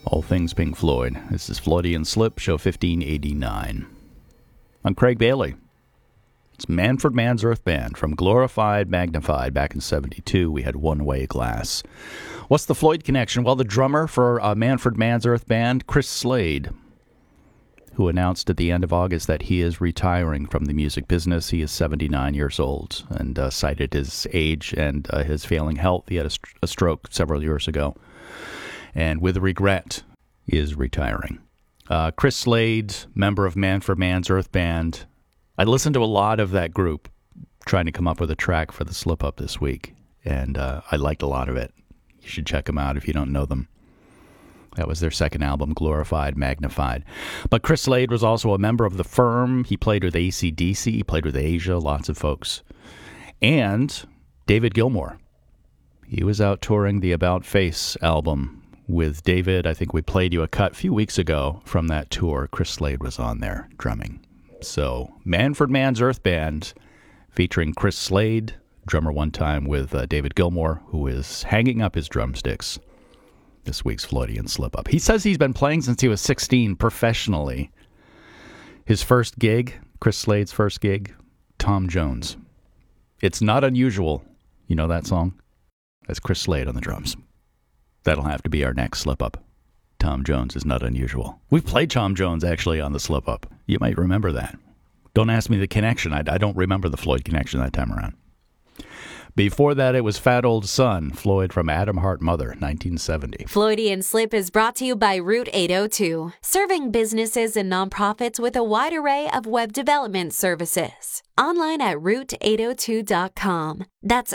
All things Pink Floyd. This is Floydian Slip, show 1589. I'm Craig Bailey. It's Manfred Mann's Earth Band from Glorified, Magnified. Back in 72, we had One Way Glass. What's the Floyd connection? Well, the drummer for Manfred Mann's Earth Band, Chris Slade, who announced at the end of August that he is retiring from the music business. He is 79 years old and cited his age and his failing health. He had a stroke several years ago, and with regret is retiring. Chris Slade, member of Manfred Mann's Earth Band. I listened to a lot of that group trying to come up with a track for the slip-up this week, and I liked a lot of it. You should check them out if you don't know them. That was their second album, Glorified, Magnified. But Chris Slade was also a member of The Firm. He played with AC/DC. He played with Asia, lots of folks. And David Gilmour. He was out touring the About Face album with David. I think we played you a cut a few weeks ago from that tour. Chris Slade was on there drumming. So Manfred Mann's Earth Band featuring Chris Slade, drummer one time with David Gilmour, who is hanging up his drumsticks. This week's Floydian Slip-Up. He says he's been playing since he was 16 professionally. His first gig, Chris Slade's first gig, Tom Jones. It's not unusual. You know that song? That's Chris Slade on the drums. That'll have to be our next slip-up. Tom Jones is not unusual. We've played Tom Jones, actually, on the slip-up. You might remember that. Don't ask me the connection. I don't remember the Floyd connection that time around. Before that, it was Fat Old Son, Floyd from Atom Heart Mother, 1970. Floydian Slip is brought to you by Route 802, serving businesses and nonprofits with a wide array of web development services. Online at route802.com. That's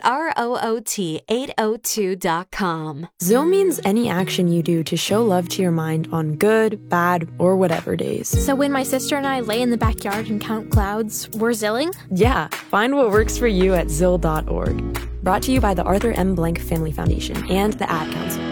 ROOT802.com. Zill means any action you do to show love to your mind on good, bad, or whatever days. So when my sister and I lay in the backyard and count clouds, we're zilling? Yeah, find what works for you at Zill.org. Brought to you by the Arthur M. Blank Family Foundation and the Ad Council.